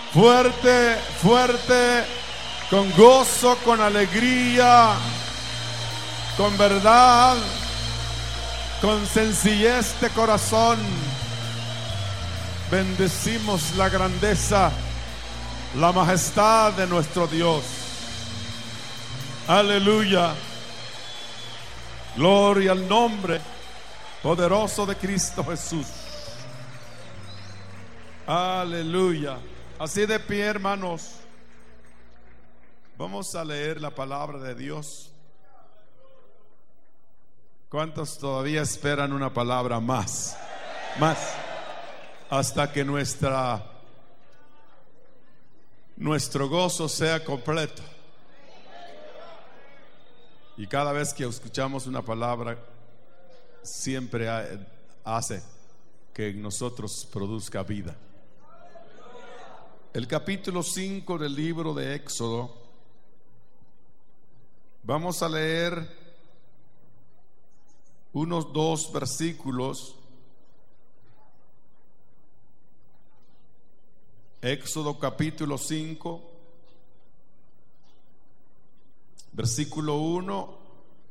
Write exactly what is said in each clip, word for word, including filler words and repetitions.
Fuerte, fuerte, con gozo, con alegría, con verdad, con sencillez de corazón. Bendecimos la grandeza, la majestad de nuestro Dios. Aleluya. Gloria al nombre poderoso de Cristo Jesús. Aleluya. Así de pie, hermanos, vamos a leer la palabra de Dios. ¿Cuántos todavía esperan una palabra más? Más. Hasta que nuestra nuestro gozo sea completo. Y cada vez que escuchamos una palabra, siempre hace que en nosotros produzca vida. El capítulo cinco del libro de Éxodo, vamos a leer unos dos versículos. Éxodo capítulo cinco, versículo uno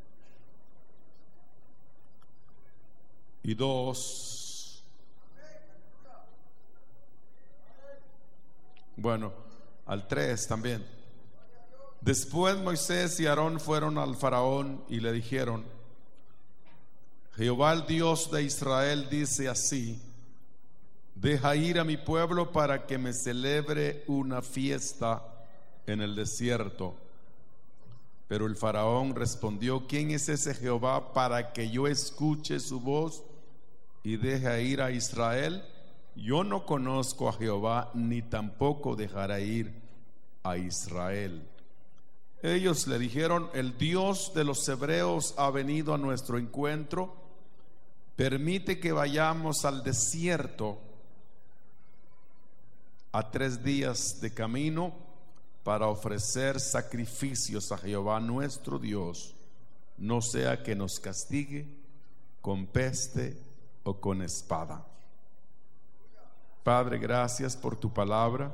y dos. Bueno, al tres también. Después Moisés y Aarón fueron al faraón y le dijeron: Jehová el Dios de Israel dice así: deja ir a mi pueblo para que me celebre una fiesta en el desierto. Pero el faraón respondió: ¿quién es ese Jehová para que yo escuche su voz y deje ir a Israel? Yo no conozco a Jehová, ni tampoco dejará ir a Israel. Ellos le dijeron: el Dios de los hebreos ha venido a nuestro encuentro. Permite que vayamos al desierto, a tres días de camino, para ofrecer sacrificios a Jehová nuestro Dios, no sea que nos castigue con peste o con espada. Padre, gracias por tu palabra.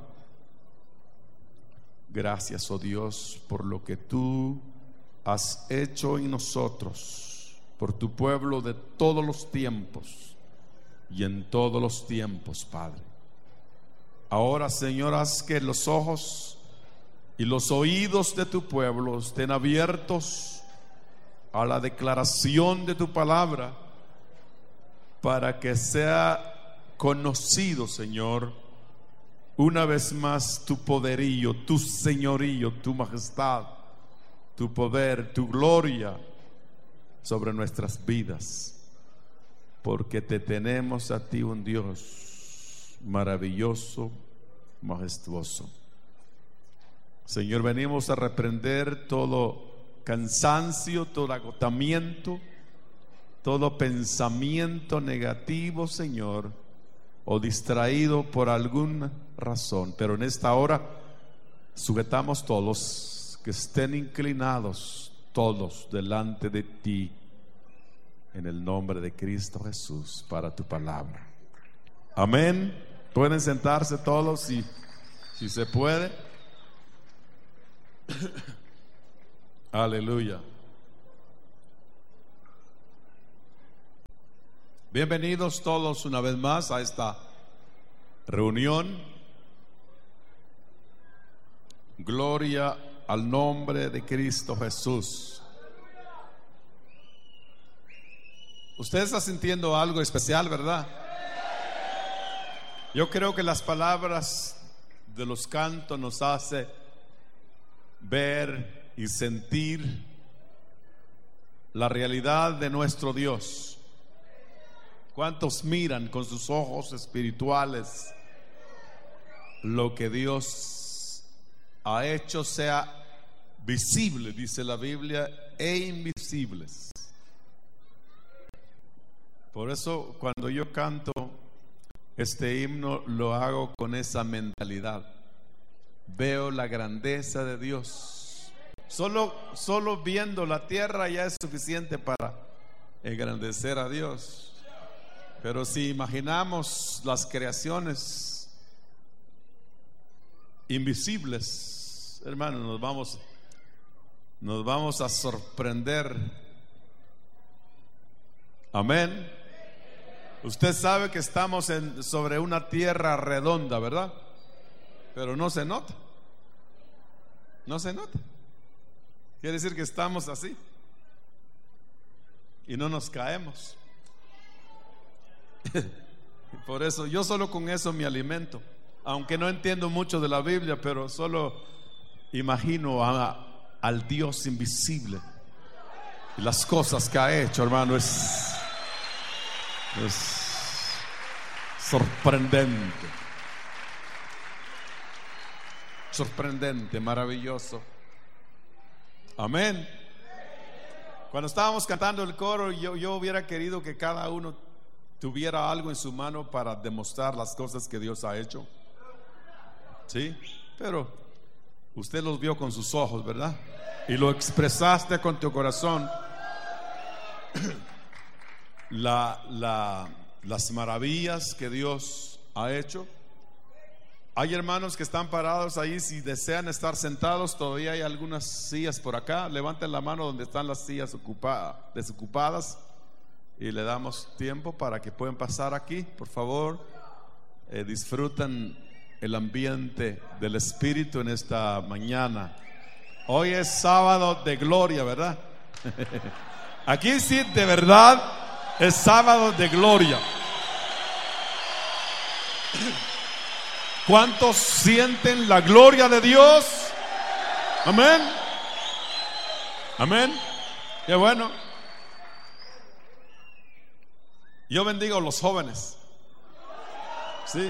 Gracias, oh Dios, por lo que tú has hecho en nosotros, por tu pueblo de todos los tiempos y en todos los tiempos, Padre. Ahora, Señor, haz que los ojos y los oídos de tu pueblo estén abiertos a la declaración de tu palabra, para que sea conocido, Señor, una vez más tu poderío, tu señorío, tu majestad, tu poder, tu gloria sobre nuestras vidas, porque te tenemos a ti, un Dios maravilloso, majestuoso. Señor, venimos a reprender todo cansancio, todo agotamiento, todo pensamiento negativo, Señor, o distraído por alguna razón. Pero en esta hora sujetamos todos, que estén inclinados todos delante de ti, en el nombre de Cristo Jesús, para tu palabra. Amén. Pueden sentarse todos, si, si se puede. Aleluya. Bienvenidos todos una vez más a esta reunión. Gloria al nombre de Cristo Jesús. Usted está sintiendo algo especial, ¿verdad? Yo creo que las palabras de los cantos nos hace ver y sentir la realidad de nuestro Dios. ¿Cuántos miran con sus ojos espirituales lo que Dios ha hecho sea visible, dice la Biblia, e invisibles? Por eso cuando yo canto este himno lo hago con esa mentalidad. Veo la grandeza de Dios. Solo, solo viendo la tierra ya es suficiente para engrandecer a Dios. Pero si imaginamos las creaciones invisibles, hermanos, nos vamos, nos vamos a sorprender. Amén. Usted sabe que estamos en, sobre una tierra redonda, ¿verdad? Pero no se nota. No se nota. Quiere decir que estamos así y no nos caemos. Por eso yo solo con eso me alimento, aunque no entiendo mucho de la Biblia, pero solo imagino a, al Dios invisible y las cosas que ha hecho, hermano. Es Es sorprendente, sorprendente, maravilloso. Amén. Cuando estábamos cantando el coro, yo, yo hubiera querido que cada uno tuviera algo en su mano para demostrar las cosas que Dios ha hecho. Sí, pero usted los vio con sus ojos, ¿verdad? Y lo expresaste con tu corazón. La, la, las maravillas que Dios ha hecho. Hay hermanos que están parados ahí. Si desean estar sentados, todavía hay algunas sillas por acá. Levanten la mano donde están las sillas ocupadas, desocupadas, y le damos tiempo para que puedan pasar aquí, por favor. eh, disfrutan el ambiente del Espíritu en esta mañana. Hoy es sábado de gloria, ¿verdad? Aquí sí, de verdad es sábado de gloria. ¿Cuántos sienten la gloria de Dios? Amén. Amén. Qué bueno. Yo bendigo a los jóvenes. Sí.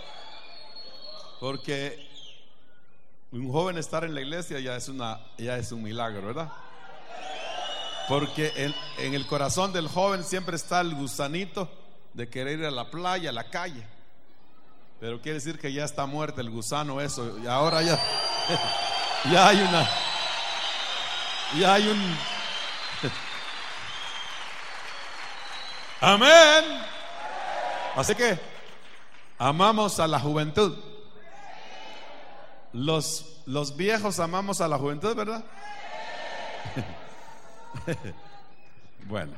Porque un joven estar en la iglesia ya es una ya es un milagro, ¿verdad? Porque en, en el corazón del joven siempre está el gusanito de querer ir a la playa, a la calle. Pero quiere decir que ya está muerto el gusano, eso. Y ahora ya, ya hay una, ya hay un. Amén. Así que amamos a la juventud. Los, los viejos amamos a la juventud, ¿verdad? Bueno,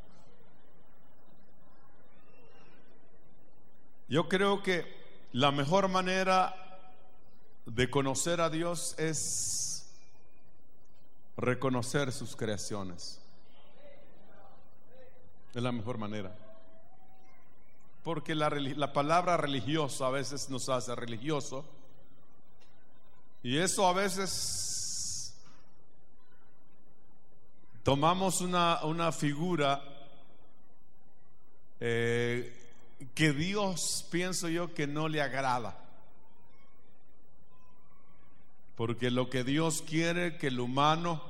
yo creo que la mejor manera de conocer a Dios es reconocer sus creaciones. Es la mejor manera. Porque la, la palabra religioso a veces nos hace religioso, y eso a veces tomamos una, una figura eh, que Dios, pienso yo, que no le agrada. Porque lo que Dios quiere, que el humano,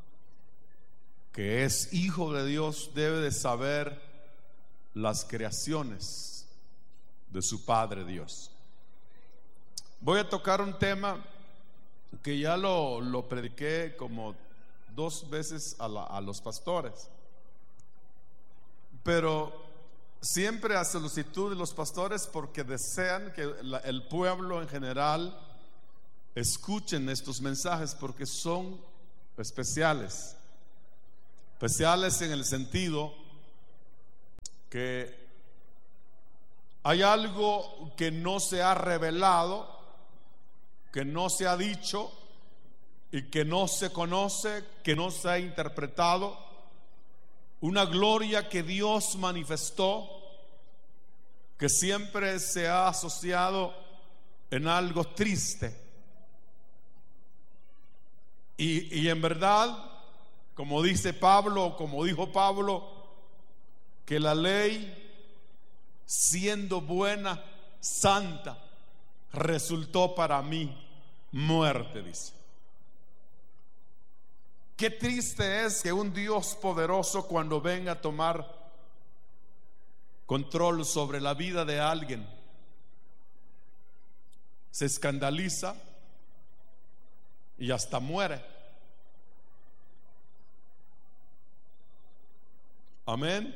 que es hijo de Dios, debe de saber las creaciones de su Padre Dios. Voy a tocar un tema que ya lo, lo prediqué como dos veces a, la, a los pastores, pero siempre a solicitud de los pastores, porque desean que la, el pueblo en general escuchen estos mensajes, porque son especiales. Especiales en el sentido que hay algo que no se ha revelado, que no se ha dicho y que no se conoce, que no se ha interpretado. Una gloria que Dios manifestó, que siempre se ha asociado en algo triste. Y, y en verdad, como dice Pablo, como dijo Pablo, que la ley, siendo buena, santa, resultó para mí muerte, dice. Qué triste es que un Dios poderoso, cuando venga a tomar control sobre la vida de alguien, se escandaliza y hasta muere. Amén.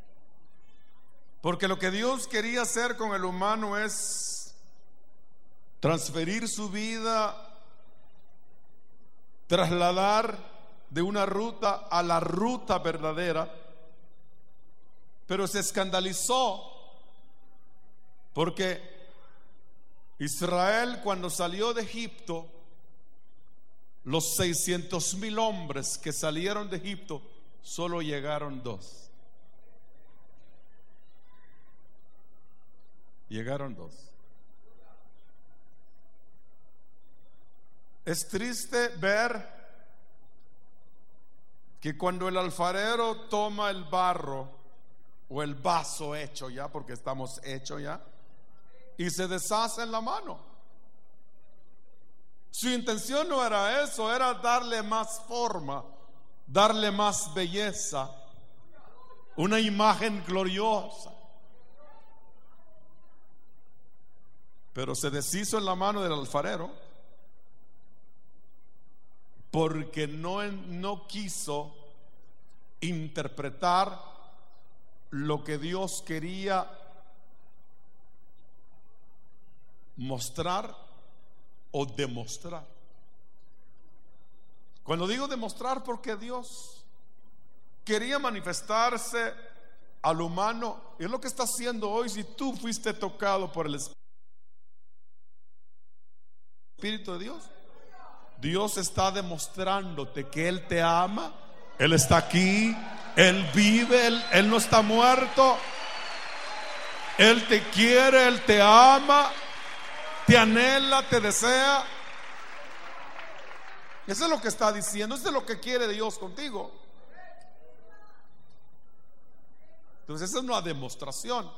Porque lo que Dios quería hacer con el humano es transferir su vida, trasladar de una ruta a la ruta verdadera, pero se escandalizó porque Israel, cuando salió de Egipto, los seiscientos mil hombres que salieron de Egipto, solo llegaron dos. Llegaron dos. Es triste ver que cuando el alfarero toma el barro o el vaso hecho ya, porque estamos hechos ya, y se deshace en la mano. Su intención no era eso, era darle más forma, darle más belleza, una imagen gloriosa. Pero se deshizo en la mano del alfarero porque no, no quiso interpretar lo que Dios quería mostrar o demostrar. Cuando digo demostrar, porque Dios quería manifestarse al humano, y es lo que está haciendo hoy. Si tú fuiste tocado por el Espíritu de Dios, Dios está demostrándote que Él te ama, Él está aquí, Él vive, Él, Él no está muerto, Él te quiere, Él te ama, te anhela, te desea. Eso es lo que está diciendo, eso es lo que quiere Dios contigo. Entonces esa es una demostración.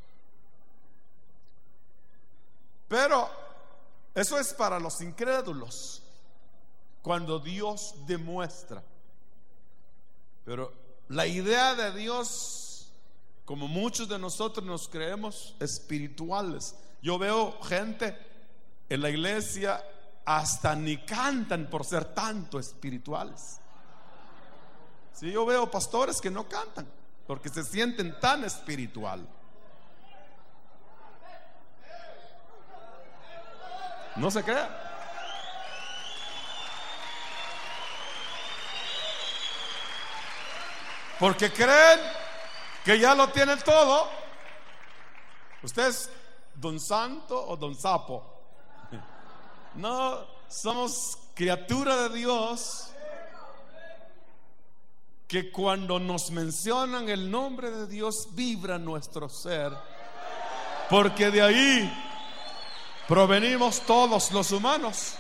Pero eso es para los incrédulos, cuando Dios demuestra. Pero la idea de Dios, como muchos de nosotros nos creemos espirituales. Yo veo gente en la iglesia, hasta ni cantan por ser tanto espirituales. Sí, yo veo pastores que no cantan porque se sienten tan espiritual. No se crea. Porque creen que ya lo tienen todo. Usted es don Santo o don Sapo. No, somos criatura de Dios, que cuando nos mencionan el nombre de Dios vibra nuestro ser, porque de ahí provenimos todos los humanos.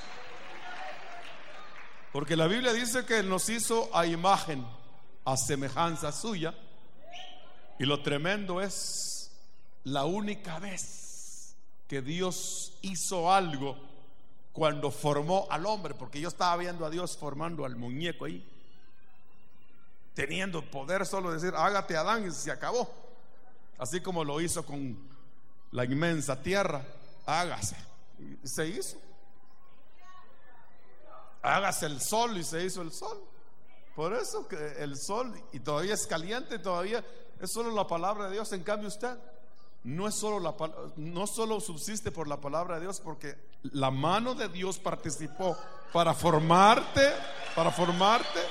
Porque la Biblia dice que Él nos hizo a imagen, a semejanza suya. Y lo tremendo es la única vez que Dios hizo algo, cuando formó al hombre. Porque yo estaba viendo a Dios formando al muñeco ahí, teniendo poder solo decir hágate Adán, y se acabó. Así como lo hizo con la inmensa tierra, hágase, y se hizo. Hágase el sol, y se hizo el sol. Por eso que el sol, y todavía es caliente, todavía es solo la palabra de Dios. En cambio usted no es solo la, no solo subsiste por la palabra de Dios, porque la mano de Dios participó para formarte, para formarte.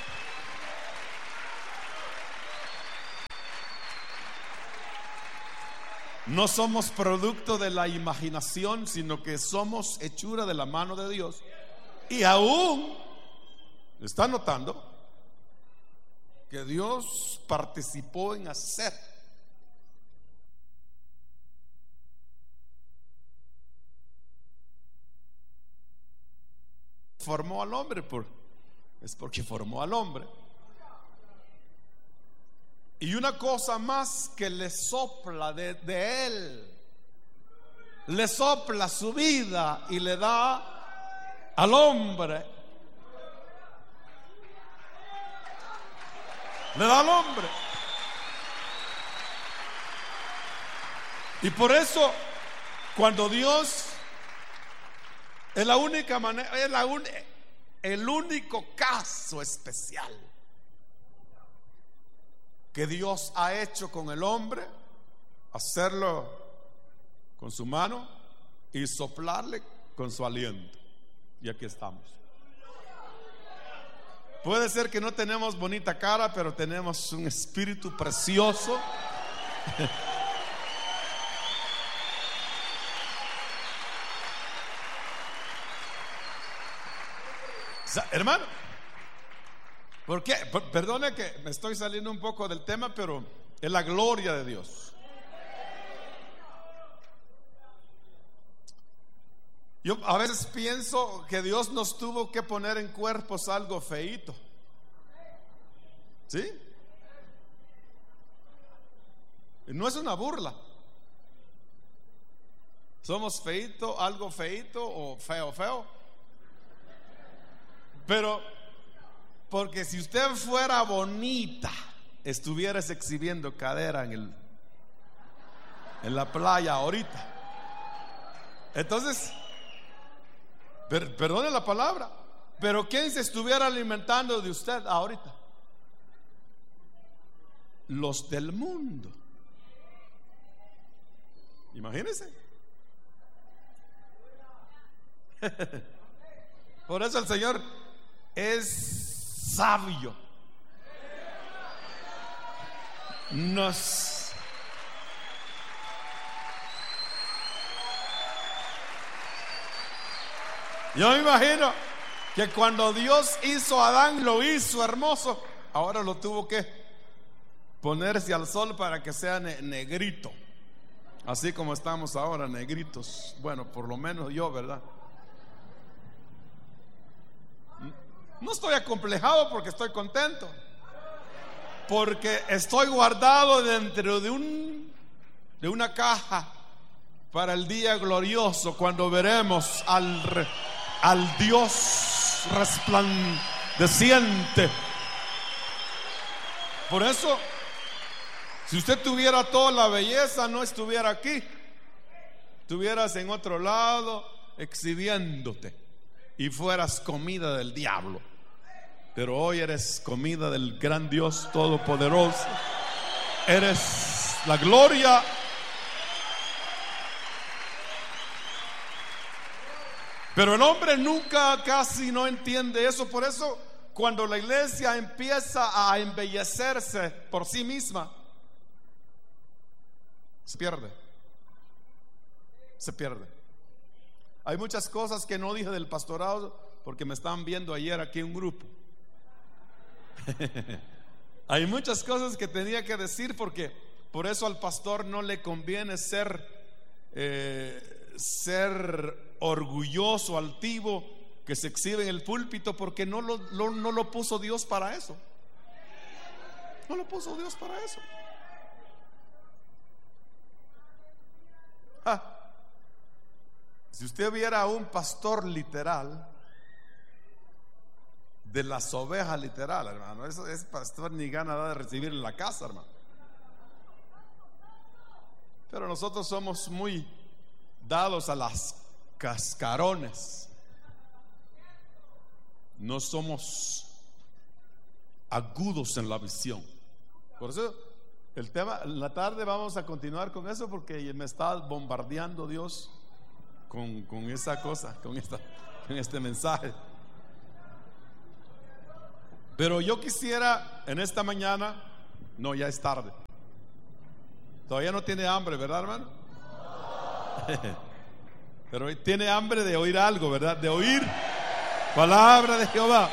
No somos producto de la imaginación, sino que somos hechura de la mano de Dios. Y aún está notando que Dios participó en hacer. Formó al hombre, por, es porque formó al hombre. Y una cosa más que le sopla de, de él, le sopla su vida y le da al hombre, le da al hombre. Y por eso, cuando Dios, es la única manera, es la un, el único caso especial que Dios ha hecho con el hombre, hacerlo con su mano y soplarle con su aliento. Y aquí estamos. Puede ser que no tenemos bonita cara, pero tenemos un espíritu precioso. O sea, hermano, ¿por qué? Perdone que me estoy saliendo un poco del tema, pero es la gloria de Dios. Yo a veces pienso que Dios nos tuvo que poner en cuerpos algo feíto. ¿Sí? No es una burla. Somos feíto, algo feíto o feo, feo. Pero, porque si usted fuera bonita, estuvieras exhibiendo cadera en el, en la playa ahorita. Entonces, per, perdone la palabra, pero ¿quién se estuviera alimentando de usted ahorita? Los del mundo. Imagínense. Por eso el Señor es sabio. Nos Yo me imagino que cuando Dios hizo a Adán, lo hizo hermoso. Ahora lo tuvo que ponerse al sol para que sea ne- negrito. Así como estamos ahora, negritos. Bueno, por lo menos yo, ¿verdad? No estoy acomplejado porque estoy contento, porque estoy guardado dentro de un de una caja para el día glorioso, cuando veremos al, re, al Dios resplandeciente. Por eso, si usted tuviera toda la belleza, no estuviera aquí, estuvieras en otro lado exhibiéndote y fueras comida del diablo. Pero hoy eres comida del gran Dios todopoderoso. Eres la gloria. Pero el hombre nunca casi no entiende eso. Por eso cuando la iglesia empieza a embellecerse por sí misma, se pierde. Se pierde. Hay muchas cosas que no dije del pastorado porque me estaban viendo ayer aquí un grupo. Hay muchas cosas que tenía que decir, porque por eso al pastor no le conviene ser eh, ser orgulloso, altivo, que se exhibe en el púlpito, porque no lo, lo, no lo puso Dios para eso. No lo puso Dios para eso. Ah. Si usted viera a un pastor literal, de las ovejas literal, hermano, ese, ese pastor ni gana da de recibir en la casa, hermano. Pero nosotros somos muy dados a las cascarones. No somos agudos en la visión. Por eso el tema, en la tarde vamos a continuar con eso, porque me está bombardeando Dios con, con esa cosa, con, esta, con este mensaje. Pero yo quisiera en esta mañana, no, ya es tarde. Todavía no tiene hambre, ¿verdad, hermano? Pero tiene hambre de oír algo, ¿verdad? De oír palabra de Jehová.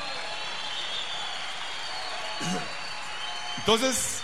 Entonces,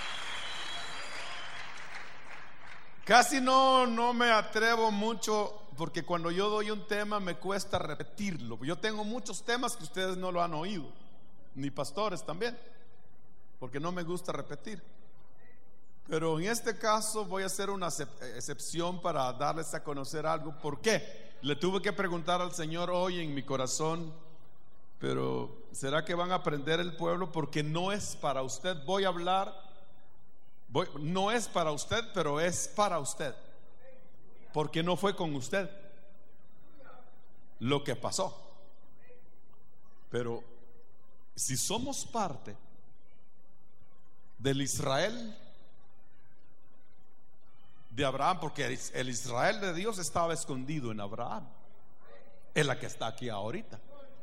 casi no, no me atrevo mucho, porque cuando yo doy un tema me cuesta repetirlo. Yo tengo muchos temas que ustedes no lo han oído, ni pastores también, porque no me gusta repetir. Pero en este caso voy a hacer una excepción para darles a conocer algo. ¿Por qué? Le tuve que preguntar al Señor hoy en mi corazón, pero ¿será que van a aprender el pueblo? Porque no es para usted. Voy a hablar, voy, no es para usted, pero es para usted, porque no fue con usted lo que pasó. Pero si somos parte del Israel de Abraham, porque el Israel de Dios estaba escondido en Abraham, es la que está aquí ahorita.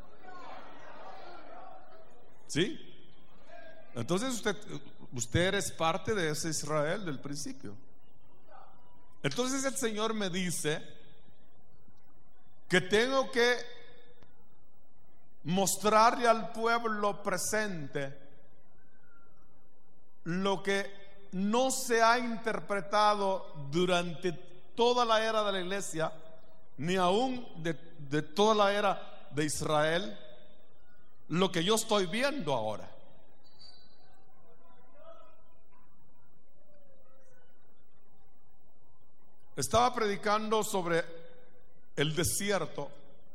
¿Sí? Entonces usted, usted es parte de ese Israel del principio. Entonces el Señor me dice que tengo que mostrarle al pueblo presente lo que no se ha interpretado durante toda la era de la iglesia, ni aún de, de toda la era de Israel, lo que yo estoy viendo ahora. Estaba predicando sobre el desierto,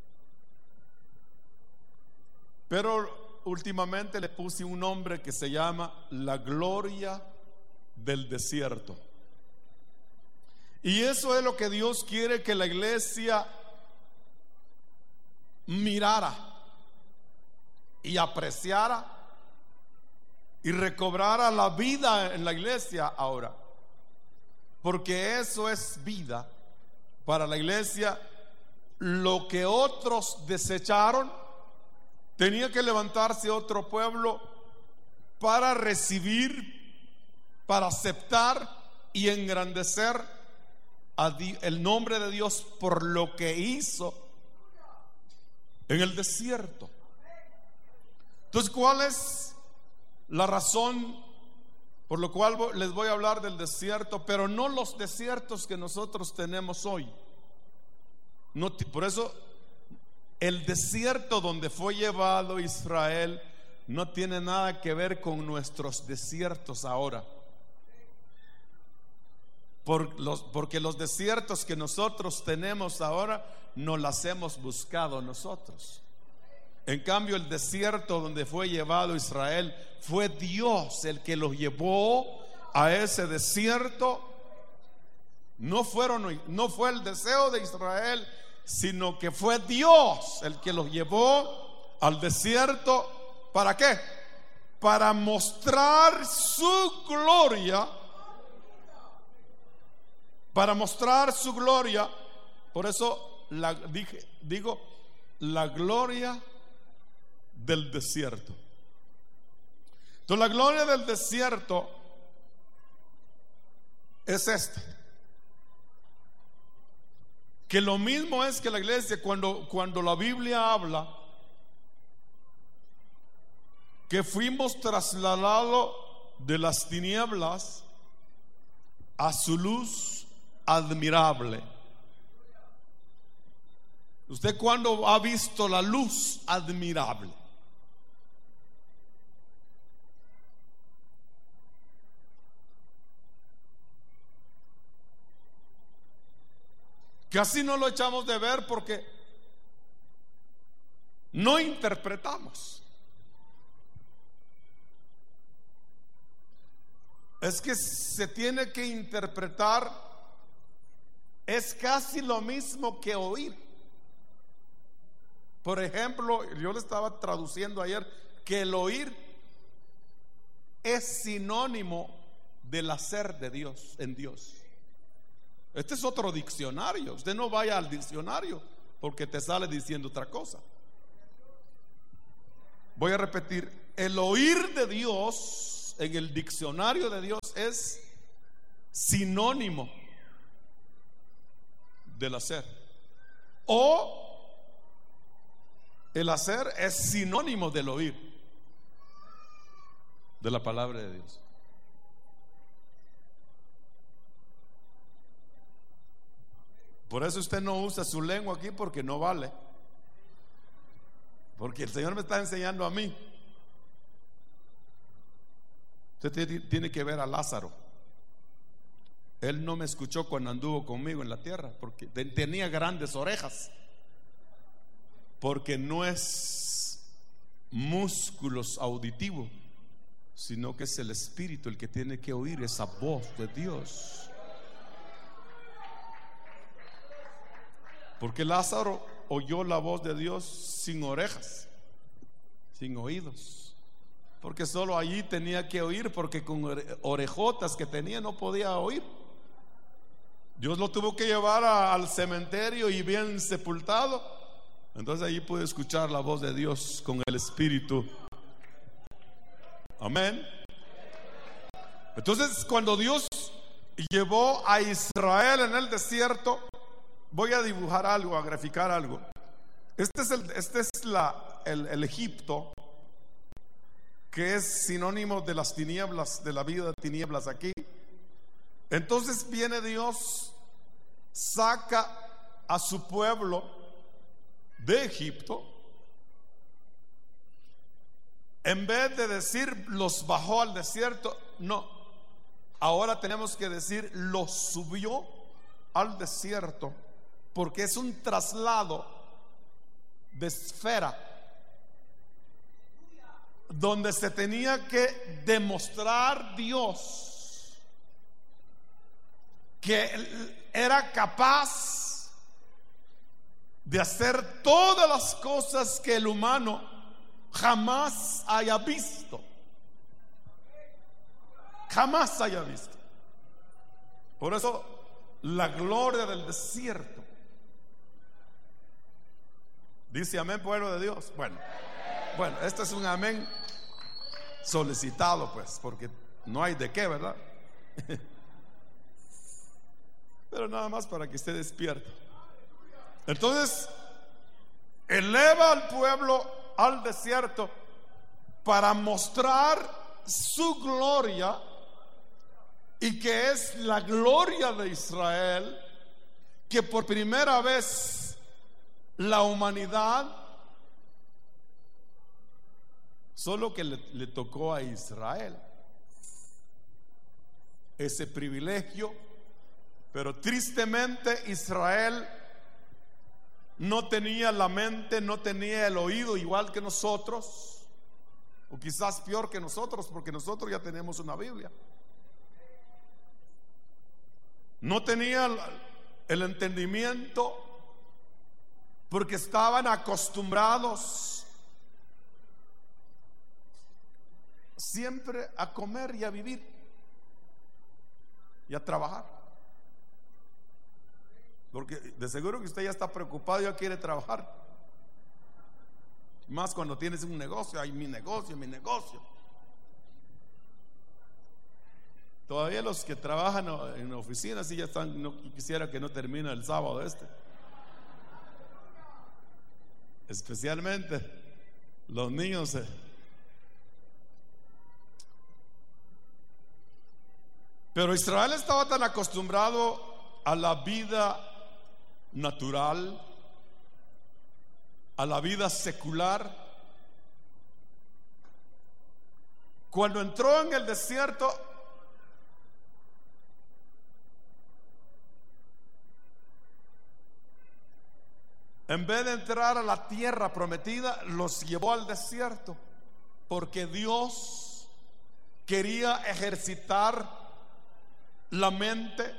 pero últimamente le puse un nombre que se llama la gloria del desierto. Y eso es lo que Dios quiere que la iglesia mirara y apreciara y recobrara la vida en la iglesia ahora, porque eso es vida para la iglesia. Lo que otros desecharon, tenía que levantarse otro pueblo para recibir, para aceptar y engrandecer a el nombre de Dios por lo que hizo en el desierto. Entonces, ¿cuál es la razón por lo cual les voy a hablar del desierto? Pero no los desiertos que nosotros tenemos hoy. No, por eso el desierto donde fue llevado Israel no tiene nada que ver con nuestros desiertos ahora. Por los, porque los desiertos que nosotros tenemos ahora no los hemos buscado nosotros. En cambio, el desierto donde fue llevado Israel, fue Dios el que los llevó a ese desierto. No fueron, no fue el deseo de Israel, sino que fue Dios el que los llevó al desierto. ¿Para qué? Para mostrar su gloria. Para mostrar su gloria. Por eso la, dije, digo la gloria del desierto. Entonces, la gloria del desierto es esta: que lo mismo es que la iglesia, cuando, cuando la Biblia habla que fuimos trasladados de las tinieblas a su luz admirable. ¿Usted cuándo ha visto la luz admirable? Casi no lo echamos de ver porque no interpretamos. Es que se tiene que interpretar, es casi lo mismo que oír. Por ejemplo, yo le estaba traduciendo ayer que el oír es sinónimo del hacer de Dios en Dios. Este es otro diccionario. Usted no vaya al diccionario porque te sale diciendo otra cosa. Voy a repetir: el oír de Dios en el diccionario de Dios es sinónimo del hacer, o el hacer es sinónimo del oír de la palabra de Dios. Por eso usted no usa su lengua aquí, porque no vale. Porque el Señor me está enseñando a mí. Usted tiene que ver a Lázaro. Él no me escuchó cuando anduvo conmigo en la tierra, porque tenía grandes orejas. Porque no es músculos auditivos, sino que es el Espíritu el que tiene que oír esa voz de Dios. Porque Lázaro oyó la voz de Dios sin orejas, sin oídos, porque solo allí tenía que oír, porque con orejotas que tenía no podía oír. Dios lo tuvo que llevar a, al cementerio y bien sepultado. Entonces allí pude escuchar la voz de Dios con el Espíritu. Amén. Entonces cuando Dios llevó a Israel en el desierto, voy a dibujar algo, a graficar algo. Este es el, este es la, el, el Egipto, que es sinónimo de las tinieblas, de la vida de tinieblas aquí. Entonces viene Dios, saca a su pueblo de Egipto. En vez de decir los bajó al desierto, no, ahora tenemos que decir los subió al desierto, porque es un traslado de esfera, donde se tenía que demostrar Dios que era capaz de hacer todas las cosas que el humano jamás haya visto, jamás haya visto. Por eso la gloria del desierto. Dice amén, pueblo de Dios. Bueno, bueno, este es un amén solicitado, pues, porque no hay de qué, ¿verdad? Pero nada más para que esté despierto. Entonces eleva al pueblo al desierto para mostrar su gloria, y que es la gloria de Israel, que por primera vez la humanidad, solo que le, le tocó a Israel ese privilegio, pero tristemente Israel no tenía la mente, no tenía el oído igual que nosotros, o quizás peor que nosotros, porque nosotros ya tenemos una Biblia. No tenía el entendimiento, porque estaban acostumbrados siempre a comer y a vivir y a trabajar. Porque de seguro que usted ya está preocupado, ya quiere trabajar. Más cuando tienes un negocio, hay mi negocio, mi negocio. Todavía los que trabajan en oficinas sí ya están, no quisiera que no termine el sábado este. Especialmente los niños. Eh. Pero Israel estaba tan acostumbrado a la vida natural, a la vida secular. Cuando entró en el desierto, en vez de entrar a la tierra prometida, los llevó al desierto, porque Dios quería ejercitar la mente,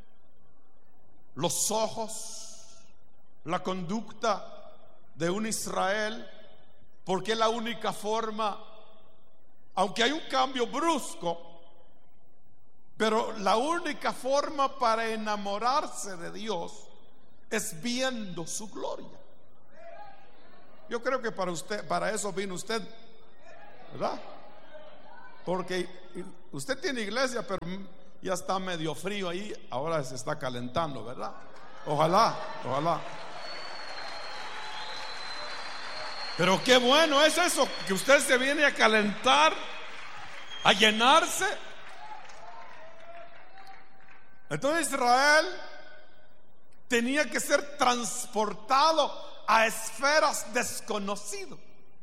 los ojos, la conducta de un Israel, porque es la única forma, aunque hay un cambio brusco, pero la única forma para enamorarse de Dios es viendo su gloria. Yo creo que para usted, para eso vino usted, ¿verdad? Porque usted tiene iglesia, pero ya está medio frío ahí, ahora se está calentando, ¿verdad? Ojalá, ojalá. Pero qué bueno es eso, que usted se viene a calentar, a llenarse. Entonces Israel tenía que ser transportado a esferas desconocidas.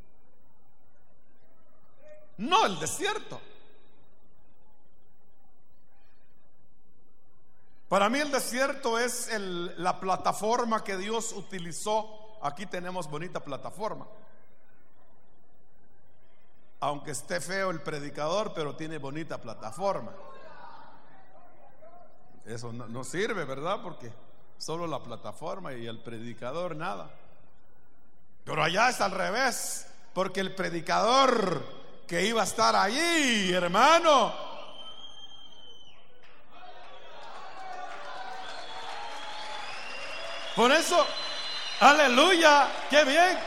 No el desierto. Para mí el desierto es el, la plataforma que Dios utilizó. Aquí tenemos bonita plataforma, aunque esté feo el predicador, pero tiene bonita plataforma. Eso no, no sirve, ¿verdad? Porque solo la plataforma y el predicador nada. Pero allá es al revés, porque el predicador que iba a estar allí, hermano, Por eso, aleluya, qué bien.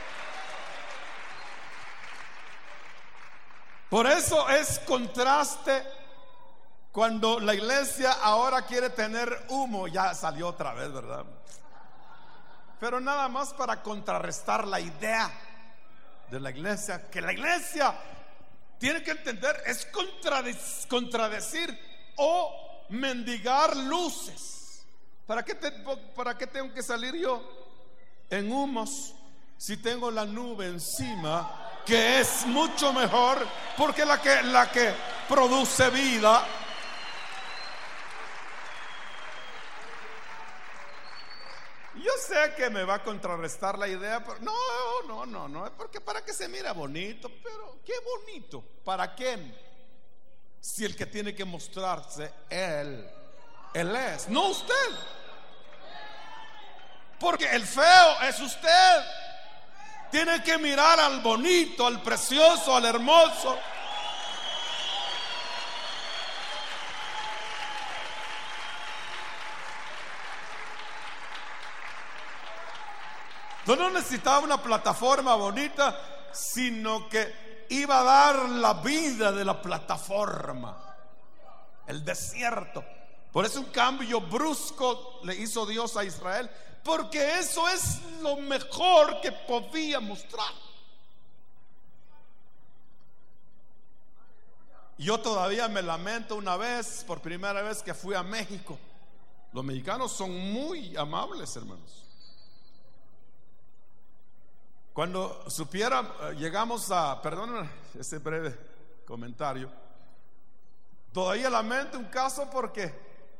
Por eso es contraste cuando la iglesia ahora quiere tener humo. Ya salió otra vez, ¿verdad? Pero nada más para contrarrestar la idea de la iglesia, que la iglesia tiene que entender es contradecir, contradecir o mendigar luces. ¿Para qué, te, ¿Para qué tengo que salir yo en humos si tengo la nube encima, que es mucho mejor, porque la que, la que produce vida? Yo sé que me va a contrarrestar la idea, pero no, no, no, no, es porque para que se mira bonito, pero qué bonito, ¿para qué? Si el que tiene que mostrarse, él, él es, no usted. Porque el feo es usted. Tiene que mirar al bonito, al precioso, al hermoso. Yo no necesitaba una plataforma bonita, sino que iba a dar la vida de la plataforma, el desierto. Por eso un cambio brusco le hizo Dios a Israel, porque eso es lo mejor que podía mostrar. Yo todavía me lamento una vez, por primera vez que fui a México. Los mexicanos son muy amables, hermanos. Cuando supiera, llegamos a, perdón ese breve comentario, todavía lamento un caso porque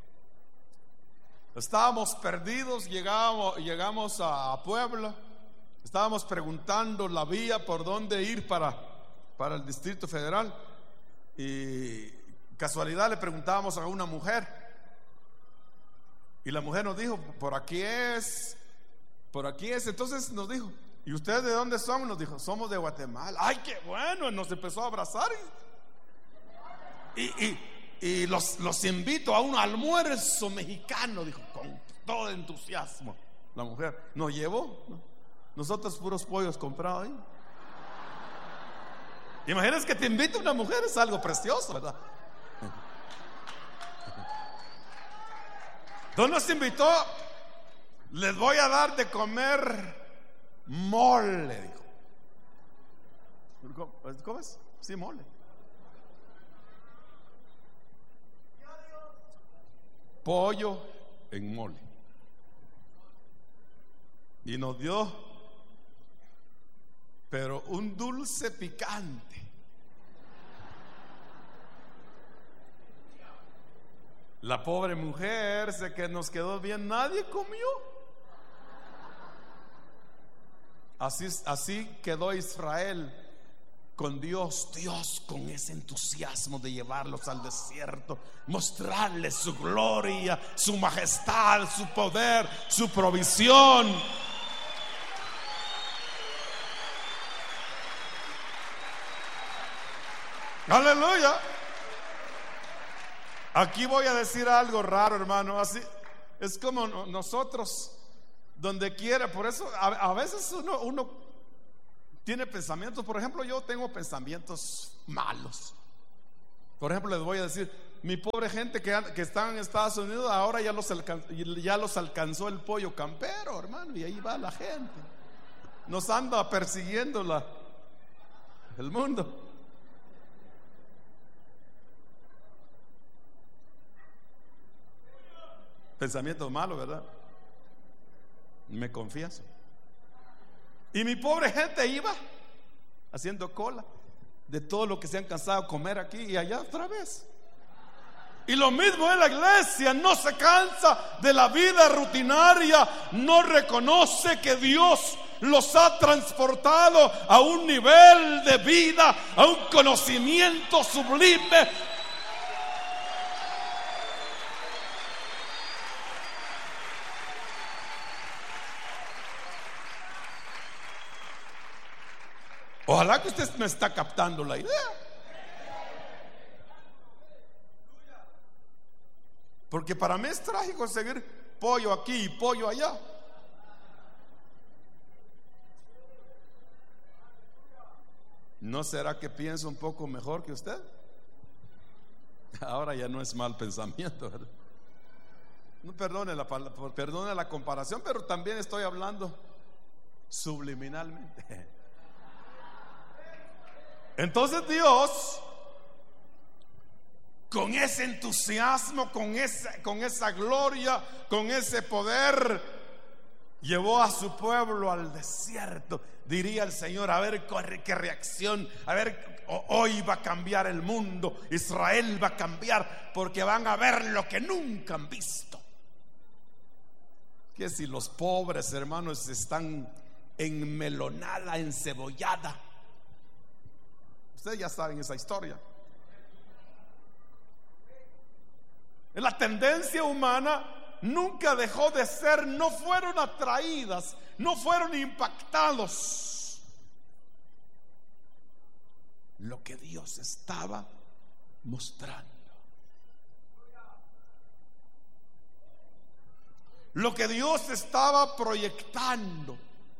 estábamos perdidos, llegamos, llegamos a Puebla, estábamos preguntando la vía por dónde ir para, para el Distrito Federal, y casualidad le preguntábamos a una mujer, y la mujer nos dijo, por aquí es, por aquí es. Entonces nos dijo, ¿y ustedes de dónde son? Nos dijo, somos de Guatemala. ¡Ay, qué bueno! Nos empezó a abrazar y, y, y, y los, los invito a un almuerzo mexicano, dijo, con todo entusiasmo. La mujer nos llevó, ¿no? Nosotros puros pollos comprados ahí. Imaginas que te invita una mujer, es algo precioso, ¿verdad? Entonces nos invitó, les voy a dar de comer mole, dijo. ¿Cómo es? Sí, mole. Pollo en mole. Y nos dio, pero un dulce picante. La pobre mujer se que nos quedó bien, nadie comió. Así, así quedó Israel con Dios, Dios con ese entusiasmo de llevarlos al desierto, mostrarles su gloria, su majestad, su poder, su provisión. Aleluya. Aquí voy a decir algo raro, hermano. Así es como nosotros, donde quiera. Por eso a, a veces uno, uno tiene pensamientos. Por ejemplo, yo tengo pensamientos malos. Por ejemplo, les voy a decir, mi pobre gente que, que está en Estados Unidos, ahora ya los, alcan, ya los alcanzó el pollo campero, hermano. Y ahí va la gente. Nos anda persiguiendo la, el mundo. Pensamientos malos, ¿verdad? Me confieso. Y mi pobre gente iba haciendo cola de todo lo que se han cansado de comer aquí y allá otra vez. Y lo mismo en la iglesia, no se cansa de la vida rutinaria, no reconoce que Dios los ha transportado a un nivel de vida, a un conocimiento sublime. Ojalá que usted me está captando la idea. Porque para mí es trágico seguir pollo aquí y pollo allá. ¿No será que pienso un poco mejor que usted? Ahora ya no es mal pensamiento, ¿verdad? No, perdone la, perdone la comparación, pero también estoy hablando subliminalmente. Entonces Dios, con ese entusiasmo, con esa, con esa gloria, con ese poder, llevó a su pueblo al desierto. Diría el Señor, a ver qué reacción, a ver, hoy va a cambiar el mundo, Israel va a cambiar, porque van a ver lo que nunca han visto. Que si los pobres hermanos están en melonada, en cebollada. Ustedes ya saben esa historia. La tendencia humana nunca dejó de ser, no fueron atraídas, no fueron impactados. Lo que Dios estaba mostrando, lo que Dios estaba proyectando.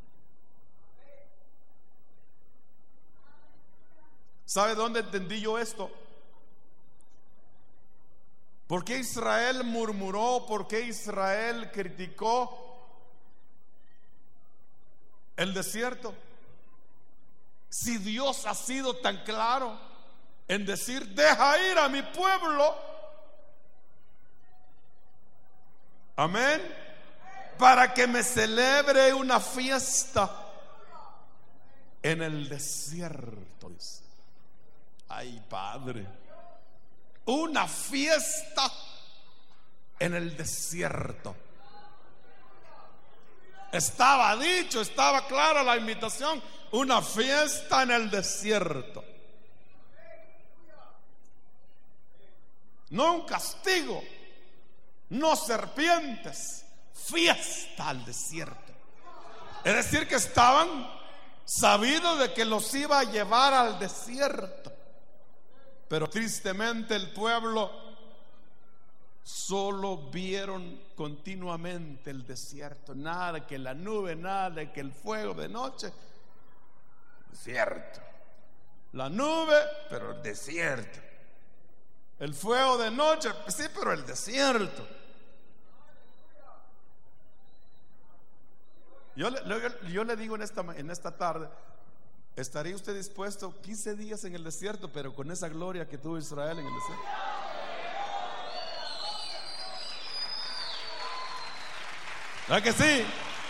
¿Sabe dónde entendí yo esto? ¿Por qué Israel murmuró? ¿Por qué Israel criticó el desierto? Si Dios ha sido tan claro en decir: deja ir a mi pueblo, amén, para que me celebre una fiesta en el desierto. Ay, Padre, una fiesta en el desierto. Estaba dicho, estaba clara la invitación, una fiesta en el desierto. No un castigo, no serpientes, fiesta al desierto. Es decir, que estaban sabidos de que los iba a llevar al desierto. Pero tristemente el pueblo solo vieron continuamente el desierto. Nada que la nube, nada que el fuego de noche. Desierto. La nube, pero el desierto. El fuego de noche, sí, pero el desierto. Yo le, yo le digo en esta, en esta tarde: ¿estaría usted dispuesto quince días en el desierto, pero con esa gloria que tuvo Israel en el desierto? ¿Verdad que sí?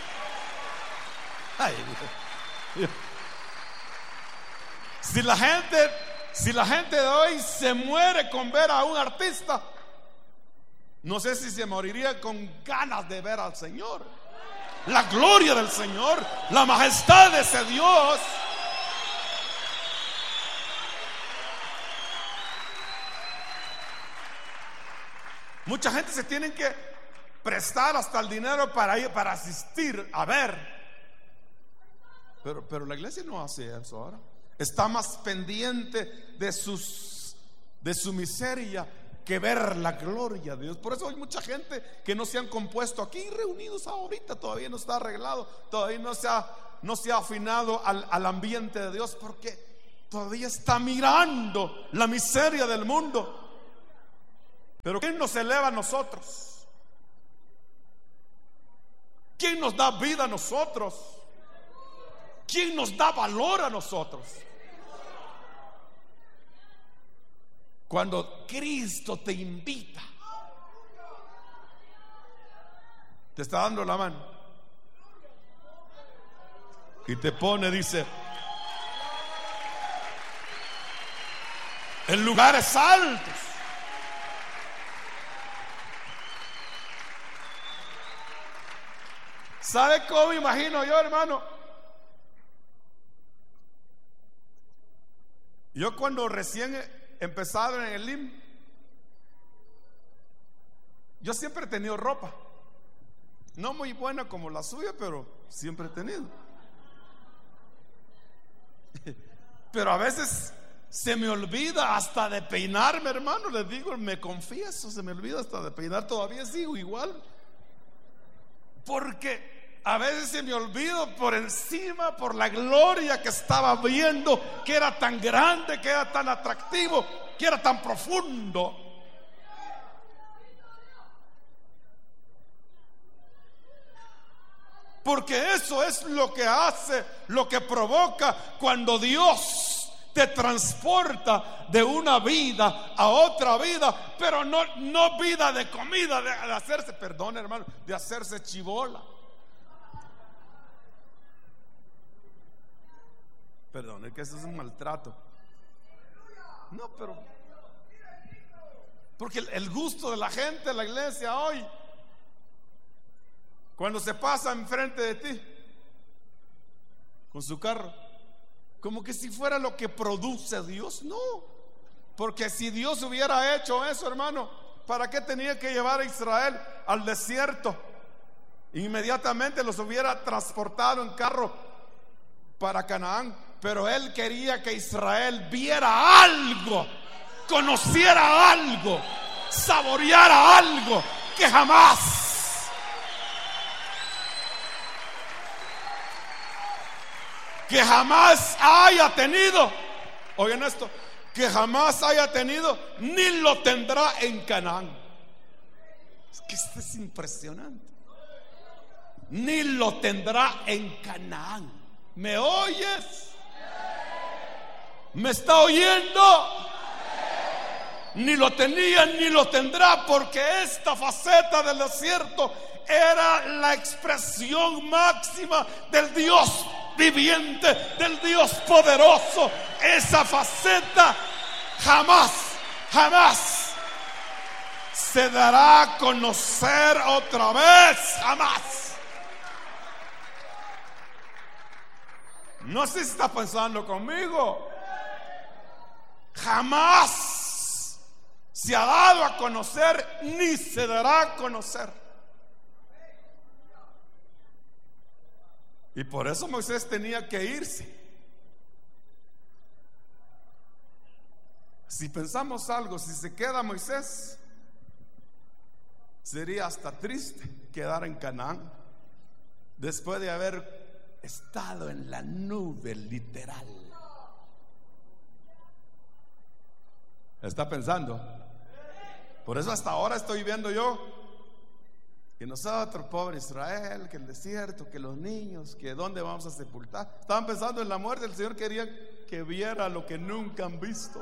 Ay, Dios. Si la gente, si la gente de hoy se muere con ver a un artista, no sé si se moriría con ganas de ver al Señor. La gloria del Señor, la majestad de ese Dios. Mucha gente se tiene que prestar hasta el dinero para ir, para asistir a ver. Pero, pero la iglesia no hace eso ahora. Está más pendiente de sus, de su miseria que ver la gloria de Dios. Por eso hay mucha gente que no se han compuesto aquí reunidos ahorita. Todavía no está arreglado, todavía no se ha, no se ha afinado al, al ambiente de Dios, porque todavía está mirando la miseria del mundo. Pero ¿quién nos eleva a nosotros? ¿Quién nos da vida a nosotros? ¿Quién nos da valor a nosotros? Cuando Cristo te invita, te está dando la mano y te pone, dice, en lugares altos. ¿Sabe cómo me imagino yo, hermano? Yo cuando recién empezado en el I M, yo siempre he tenido ropa, no muy buena como la suya, pero siempre he tenido. Pero a veces se me olvida hasta de peinarme, hermano. Les digo, me confieso, se me olvida hasta de peinar. Todavía sigo igual, porque a veces se me olvido por encima, por la gloria que estaba viendo, que era tan grande, que era tan atractivo, que era tan profundo. Porque eso es lo que hace, lo que provoca cuando Dios te transporta de una vida a otra vida, pero no, no vida de comida, de, de hacerse, perdón hermano, de hacerse chibola. Perdón, es que eso es un maltrato. No, pero porque el, el gusto de la gente en la iglesia hoy, cuando se pasa enfrente de ti con su carro, como que si fuera lo que produce Dios. No, porque si Dios hubiera hecho eso, hermano, ¿para qué tenía que llevar a Israel al desierto? Inmediatamente los hubiera transportado en carro para Canaán. Pero Él quería que Israel viera algo, conociera algo, saboreara algo que jamás, que jamás haya tenido. Oigan esto, que jamás haya tenido ni lo tendrá en Canaán. Es que esto es impresionante. Ni lo tendrá en Canaán. ¿Me oyes? ¿Me está oyendo? Ni lo tenía ni lo tendrá, porque esta faceta del desierto era la expresión máxima del Dios viviente, del Dios poderoso. Esa faceta jamás, jamás se dará a conocer otra vez, jamás. No sé si está pensando conmigo. Jamás se ha dado a conocer ni se dará a conocer. Y por eso Moisés tenía que irse. Si pensamos algo, si se queda Moisés, sería hasta triste quedar en Canaán después de haber estado en la nube literal. ¿Está pensando? Por eso hasta ahora estoy viendo yo que nosotros, pobre Israel, que el desierto, que los niños, que dónde vamos a sepultar. Estaban pensando en la muerte. El Señor quería que viera lo que nunca han visto.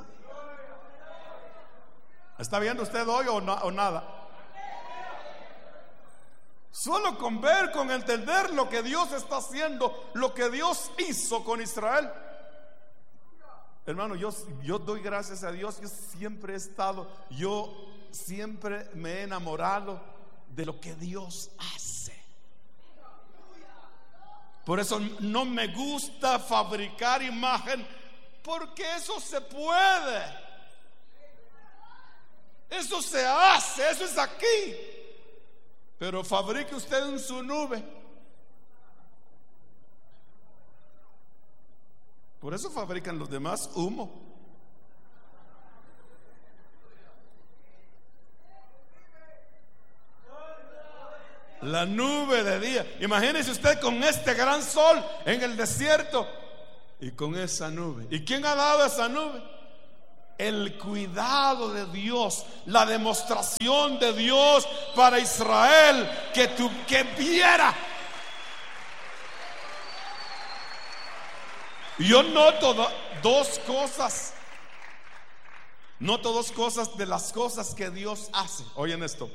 ¿Está viendo usted hoy o, no, o nada? Solo con ver, con entender lo que Dios está haciendo, lo que Dios hizo con Israel. Hermano, yo, yo doy gracias a Dios. Yo siempre he estado, yo siempre me he enamorado de lo que Dios hace. Por eso no me gusta fabricar imagen, porque eso se puede, eso se hace, eso es aquí. Pero fabrique usted en su nube. Por eso fabrican los demás humo. La nube de día. Imagínese usted con este gran sol en el desierto y con esa nube. ¿Y quién ha dado esa nube? El cuidado de Dios, la demostración de Dios para Israel, que, tu, que viera. Yo noto do, dos cosas. Noto dos cosas de las cosas que Dios hace. Oigan esto.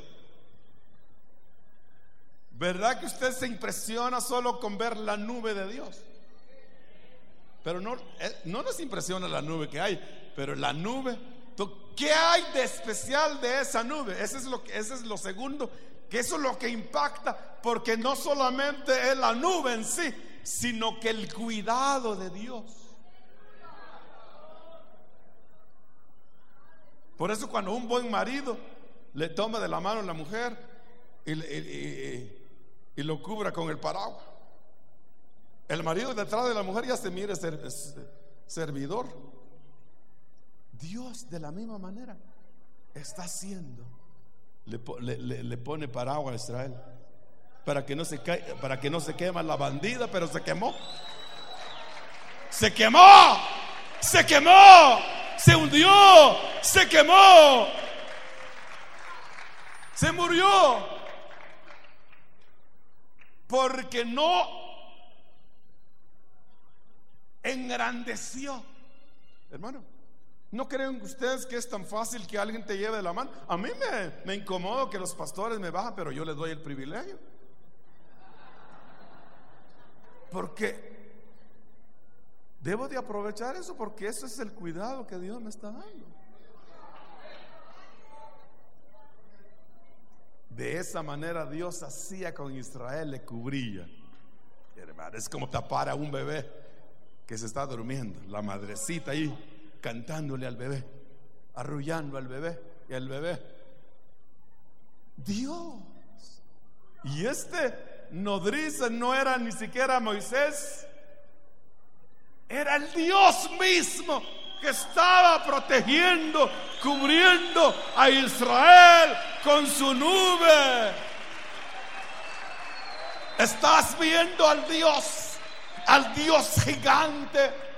¿Verdad que usted se impresiona solo con ver la nube de Dios? Pero no, no nos impresiona la nube que hay, pero la nube, ¿qué hay de especial de esa nube? Ese es lo que, ese es lo segundo, que eso es lo que impacta, porque no solamente es la nube en sí, sino que el cuidado de Dios. Por eso cuando un buen marido le toma de la mano a la mujer y, y, y, y lo cubra con el paraguas, el marido detrás de la mujer ya se mire ser, servidor. Dios de la misma manera está haciendo, le, le, le pone paraguas a Israel para que no se caiga, para que no se quema la bandida, pero se quemó. Se quemó, se quemó, se hundió, se quemó, se murió, porque no engrandeció. Hermano, ¿no creen ustedes que es tan fácil que alguien te lleve de la mano? A mí me, me incomoda que los pastores me bajan, pero yo les doy el privilegio, porque debo de aprovechar eso, porque eso es el cuidado que Dios me está dando. De esa manera Dios hacía con Israel, le cubría. Hermano, es como tapar a un bebé que se está durmiendo, la madrecita ahí cantándole al bebé, arrullando al bebé, y el bebé, Dios. Y este nodriza no era ni siquiera Moisés, era el Dios mismo que estaba protegiendo, cubriendo a Israel con su nube. Estás viendo al Dios, al Dios gigante.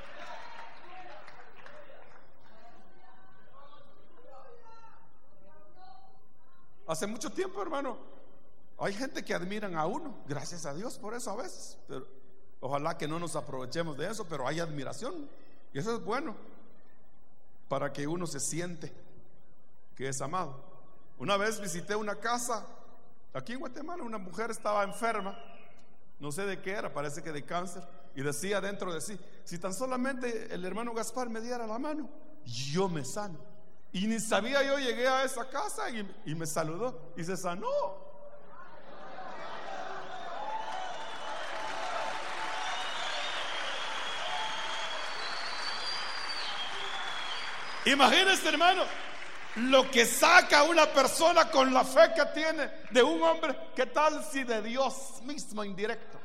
Hace mucho tiempo, hermano, hay gente que admiran a uno, gracias a Dios por eso a veces, pero ojalá que no nos aprovechemos de eso, pero hay admiración y eso es bueno para que uno se siente que es amado. Una vez visité una casa aquí en Guatemala, una mujer estaba enferma, no sé de qué era, parece que de cáncer, y decía dentro de sí, si tan solamente el hermano Gaspar me diera la mano, yo me sano. Y ni sabía yo, llegué a esa casa y, y me saludó y se sanó. Imagínese, hermano, lo que saca una persona con la fe que tiene de un hombre. ¿Qué tal si de Dios mismo indirecto?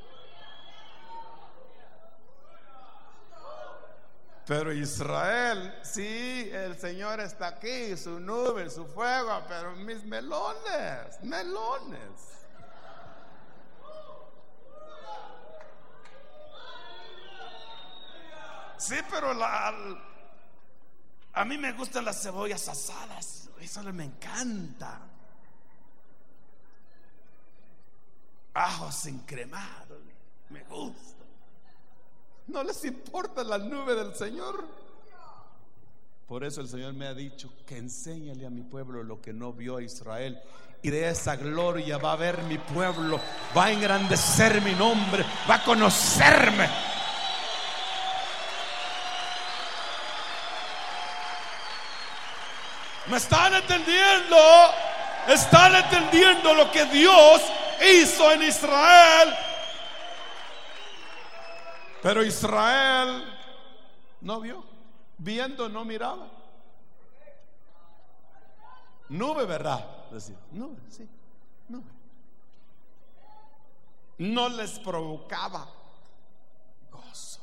Pero Israel, sí, el Señor está aquí, su nube, su fuego, pero mis melones, melones. Sí, pero la, a mí me gustan las cebollas asadas, eso me encanta. Ajos encremados, me gusta. No les importa la nube del Señor. Por eso el Señor me ha dicho que enséñale a mi pueblo lo que no vio a Israel, y de esa gloria va a ver mi pueblo, va a engrandecer mi nombre, va a conocerme. ¿Me están entendiendo? ¿Están entendiendo lo que Dios hizo en Israel? Pero Israel no vio, viendo no miraba. Nube, ¿verdad? Decía, nube, sí, nube. No les provocaba gozo.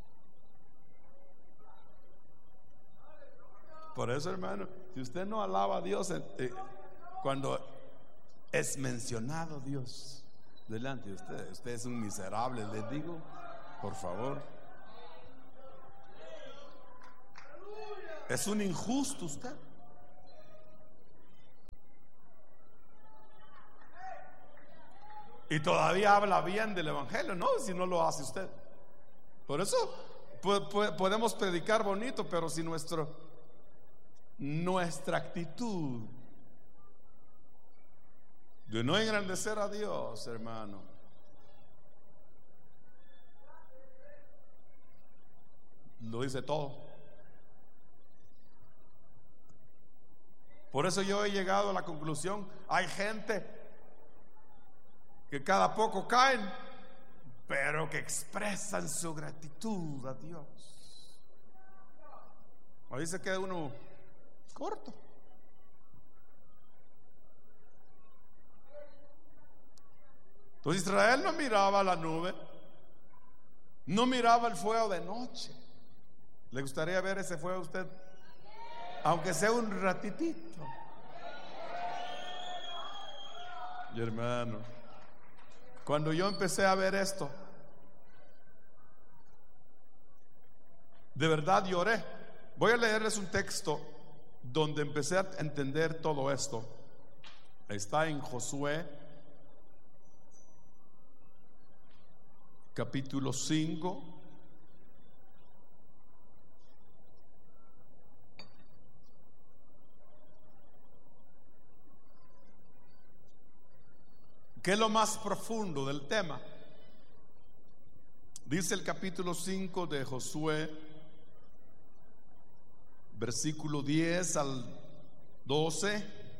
Por eso, hermano, si usted no alaba a Dios eh, cuando es mencionado Dios delante de usted, usted es un miserable, les digo. Por favor, es un injusto usted. Y todavía habla bien del evangelio, no, si no lo hace usted. Por eso podemos predicar bonito, pero si nuestro nuestra actitud de no engrandecer a Dios, hermano, lo dice todo. Por eso yo he llegado a la conclusión, hay gente que cada poco caen, pero que expresan su gratitud a Dios. Ahí se queda uno corto. Entonces Israel no miraba la nube, no miraba el fuego de noche. ¿Le gustaría ver ese fuego a usted? Aunque sea un ratitito. Y hermano, Cuando yo empecé a ver esto, de verdad lloré. Voy a leerles un texto donde empecé a entender todo esto. Está en Josué capítulo cinco. ¿Qué es lo más profundo del tema? Dice el capítulo cinco de Josué, versículo diez al doce.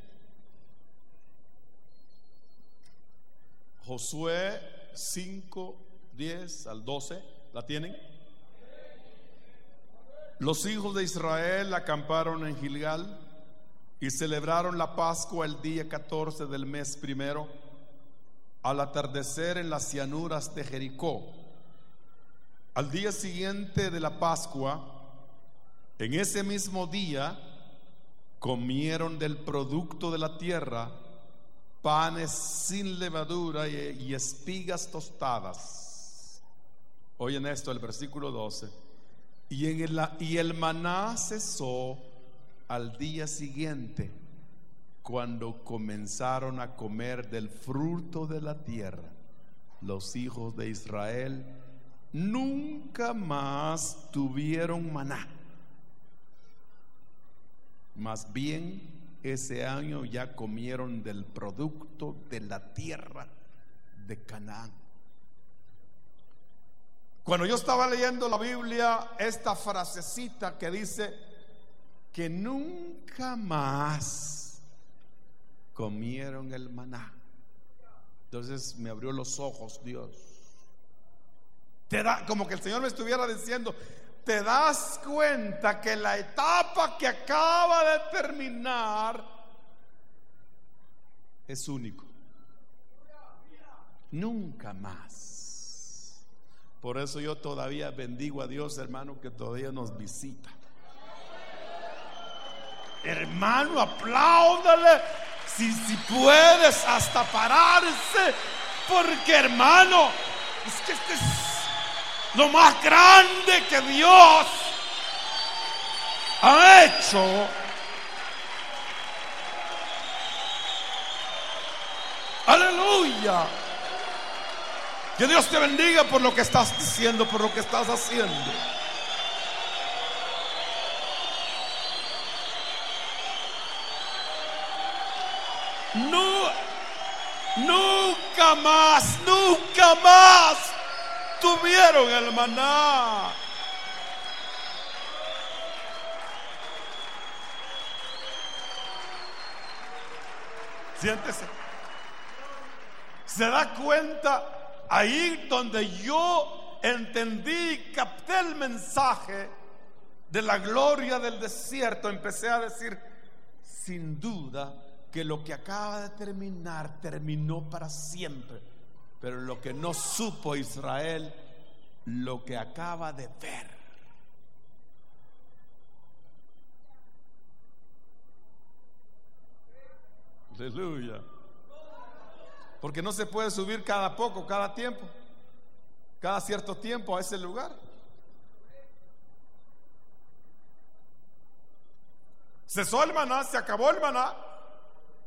Josué cinco, diez al doce. ¿La tienen? Los hijos de Israel acamparon en Gilgal y celebraron la Pascua el día catorce del mes primero, al atardecer en las llanuras de Jericó. Al día siguiente de la Pascua, en ese mismo día, comieron del producto de la tierra, panes sin levadura y, y espigas tostadas. Oyen esto, el versículo doce. Y, en el, y el maná cesó al día siguiente, cuando comenzaron a comer del fruto de la tierra. Los hijos de Israel nunca más tuvieron maná. Más bien, ese año ya comieron del producto de la tierra de Canaán. Cuando yo estaba leyendo la Biblia, esta frasecita que dice que nunca más comieron el maná, entonces me abrió los ojos Dios. Te da, como que el Señor me estuviera diciendo: te das cuenta que la etapa que acaba de terminar es único. Nunca más. Por eso yo todavía bendigo a Dios, hermano, que todavía nos visita. Hermano, apláudale. Si, si puedes hasta pararse, porque hermano, es que este es lo más grande que Dios ha hecho. Aleluya. Que Dios te bendiga por lo que estás diciendo, por lo que estás haciendo. No, nunca más, nunca más tuvieron el maná. Siéntese. Se da cuenta ahí donde yo entendí y capté el mensaje de la gloria del desierto. Empecé a decir: sin duda que lo que acaba de terminar terminó para siempre, pero lo que no supo Israel, lo que acaba de ver. Aleluya. Porque no se puede subir cada poco, cada tiempo, cada cierto tiempo a ese lugar. Cesó el maná, se acabó el maná.